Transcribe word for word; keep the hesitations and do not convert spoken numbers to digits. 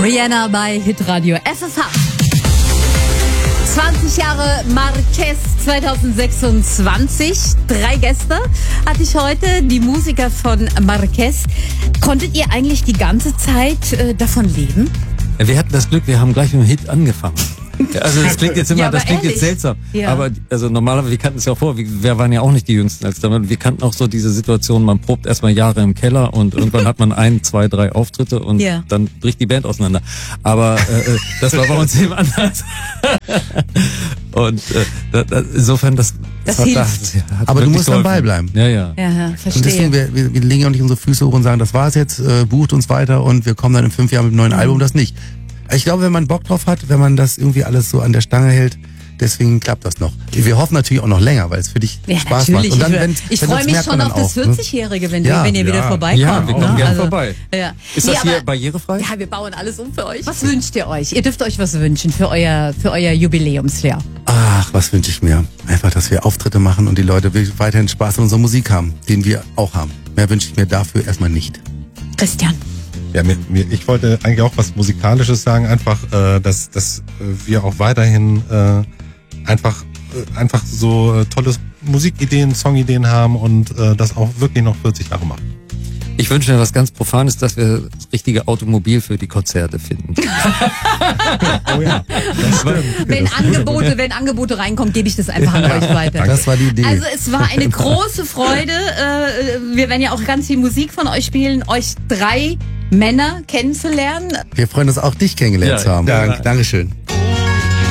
Rihanna bei Hitradio F F H. zwanzig Jahre Marquez zweitausendsechsundzwanzig. Drei Gäste hatte ich heute, die Musiker von Marquez. Konntet ihr eigentlich die ganze Zeit äh, davon leben? Wir hatten das Glück, wir haben gleich mit dem Hit angefangen. Also das klingt jetzt immer, Ja, das klingt ehrlich. jetzt seltsam. Ja. Aber also normalerweise, wir kannten es ja auch vor, wir, wir waren ja auch nicht die Jüngsten als damals. Wir kannten auch so diese Situation, man probt erstmal Jahre im Keller und irgendwann hat man ein, zwei, drei Auftritte und Ja. dann bricht die Band auseinander. Aber äh, das war bei uns eben anders. Und äh, da, da, insofern, das, Das hat, hilft. das hat Aber du wirklich musst am geholfen. Ball bleiben. Ja, ja. Ja, ja, Und verstehe. deswegen, wir, wir, wir legen ja auch nicht unsere Füße hoch und sagen, das war's jetzt, äh, bucht uns weiter und wir kommen dann in fünf Jahren mit einem neuen Album, das nicht. Ich glaube, wenn man Bock drauf hat, wenn man das irgendwie alles so an der Stange hält, deswegen klappt das noch. Wir hoffen natürlich auch noch länger, weil es für dich Ja, Spaß natürlich. macht. Und dann, ich wenn, ich wenn freue das mich merkt schon man auf dann das auch, ne? vierzigjährige, wenn, Ja. wir, wenn ihr wieder Ja. vorbeikommt. Ja, wir kommen ne? gerne Also, vorbei. Ja. Ist Nee, das hier aber- barrierefrei? Ja, wir bauen alles um für euch. Was wünscht ihr euch? Ihr dürft euch was wünschen für euer, für euer Jubiläumsjahr. Ach, was wünsche ich mir? Einfach, dass wir Auftritte machen und die Leute wirklich weiterhin Spaß an unserer Musik haben, den wir auch haben. Mehr wünsche ich mir dafür erstmal nicht. Christian. Ja, mir, mir, ich wollte eigentlich auch was Musikalisches sagen, einfach, äh, dass, dass äh, wir auch weiterhin äh, einfach, äh, einfach so äh, tolle Musikideen, Songideen haben und äh, das auch wirklich noch vierzig Jahre machen. Ich wünsche mir was ganz Profanes, dass wir das richtige Automobil für die Konzerte finden. Oh ja, das stimmt. Wenn Angebote, wenn Angebote reinkommen, gebe ich das einfach an euch weiter. Das war die Idee. Also es war eine große Freude. Äh, Wir werden ja auch ganz viel Musik von euch spielen, euch drei Männer kennenzulernen. Wir freuen uns auch, dich kennengelernt Ja, zu haben. ja. Dank, Dankeschön.